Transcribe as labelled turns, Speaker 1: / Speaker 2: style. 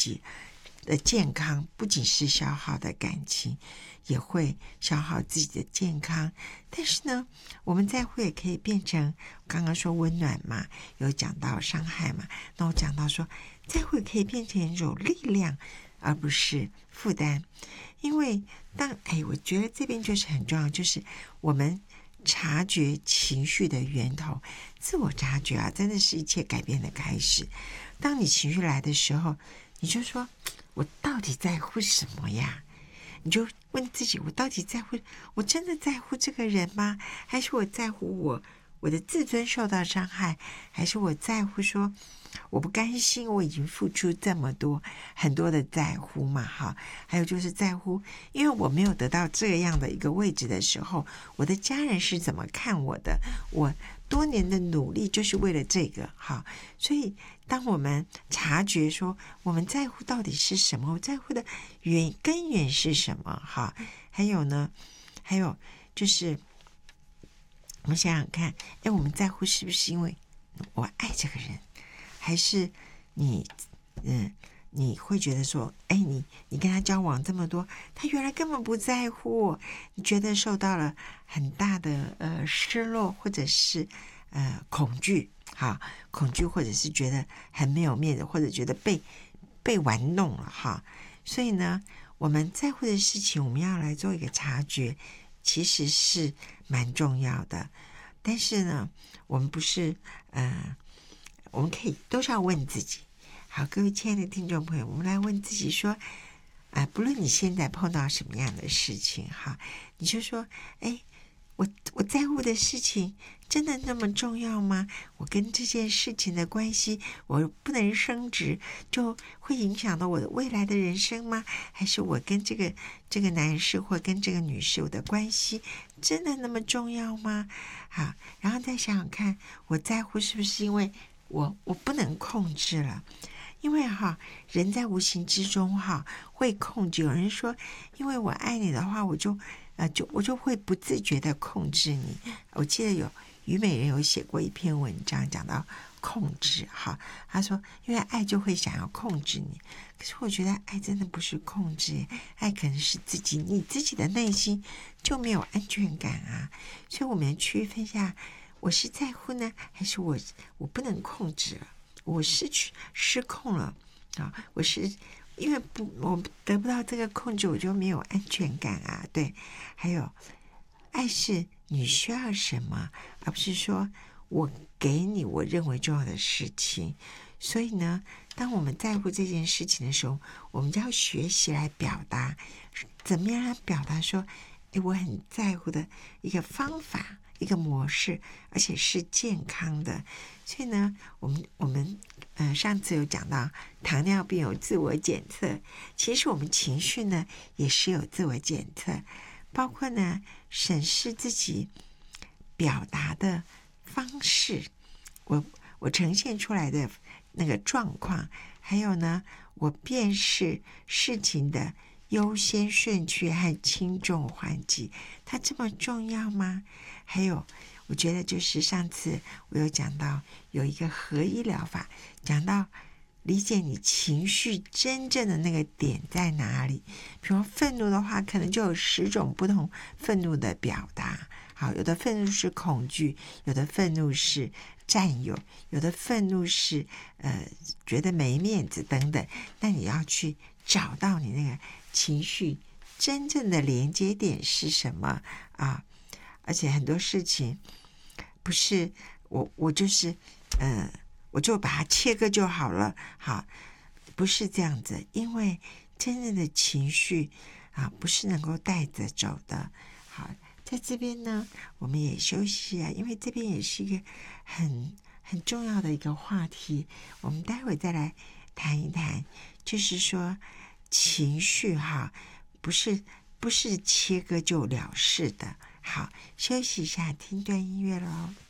Speaker 1: 己的健康，不仅是消耗的感情，也会消耗自己的健康。但是呢，我们在乎也可以变成刚刚说温暖嘛，有讲到伤害嘛，那我讲到说在乎也可以变成一种力量，而不是负担。因为我觉得这边就是很重要，就是我们察觉情绪的源头，自我察觉啊，真的是一切改变的开始。当你情绪来的时候，你就说我到底在乎什么呀？你就问自己，我到底在乎，我真的在乎这个人吗？还是我在乎我的自尊受到伤害？还是我在乎说我不甘心，我已经付出这么多，很多的在乎嘛，哈。还有就是在乎，因为我没有得到这样的一个位置的时候，我的家人是怎么看我的？我多年的努力就是为了这个，哈。所以当我们察觉说我们在乎到底是什么，我在乎的根源是什么，哈。还有就是我们想想看，我们在乎是不是因为我爱这个人？还是你会觉得说，你跟他交往这么多，他原来根本不在乎我，你觉得受到了很大的失落，或者是恐惧，恐惧，或者是觉得很没有面子，或者觉得被玩弄了，哈。所以呢，我们在乎的事情，我们要来做一个察觉，其实是蛮重要的。但是呢，我们不是我们可以都是要问自己。好，各位亲爱的听众朋友，我们来问自己说，不论你现在碰到什么样的事情，哈，你就说，我在乎的事情真的那么重要吗？我跟这件事情的关系，我不能升职，就会影响到我的未来的人生吗？还是我跟这个男士或跟这个女士我的关系真的那么重要吗？好，然后再想想看，我在乎是不是因为我不能控制了？因为人在无形之中会控制。有人说，因为我爱你的话，我就会不自觉的控制你。我记得有虞美人有写过一篇文章讲到控制，他说因为爱就会想要控制你。可是我觉得爱真的不是控制，爱可能是你自己的内心就没有安全感啊。所以我们区分一下，我是在乎呢，还是我不能控制了，我失控了啊！我是因为我得不到这个控制，我就没有安全感啊。对，还有爱是你需要什么，而不是说我给你我认为重要的事情。所以呢，当我们在乎这件事情的时候，我们就要学习来表达，怎么样来表达说，我很在乎的一个方法，一个模式，而且是健康的。所以呢，我们上次有讲到糖尿病有自我检测，其实我们情绪呢也是有自我检测，包括呢审视自己表达的方式，我呈现出来的那个状况，还有呢我辨识事情的优先顺序和轻重缓急，它这么重要吗？还有我觉得就是上次我有讲到有一个合一疗法，讲到理解你情绪真正的那个点在哪里。比如愤怒的话，可能就有10种不同愤怒的表达。好，有的愤怒是恐惧，有的愤怒是占有，有的愤怒是觉得没面子等等。那你要去找到你那个情绪真正的连接点是什么啊？而且很多事情不是我就是我就把它切割就好了，好，不是这样子。因为真正的情绪不是能够带着走的。好，在这边呢我们也休息因为这边也是一个很重要的一个话题，我们待会再来谈一谈，就是说情绪不是切割就了事的。好，休息一下，听段音乐咯。